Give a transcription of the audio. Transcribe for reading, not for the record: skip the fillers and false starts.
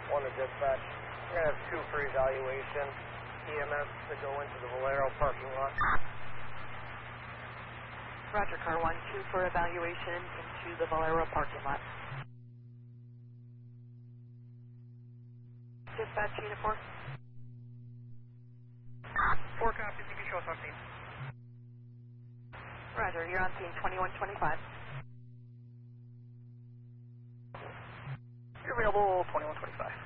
One to dispatch. We're going to have 2 for evaluation. EMS to go into the Valero parking lot. Roger, car 1-2 for evaluation into the Valero parking lot. Dispatch unit 4. 4 copies, you can show us on scene. Roger, you're on scene 2125. You're available 2125.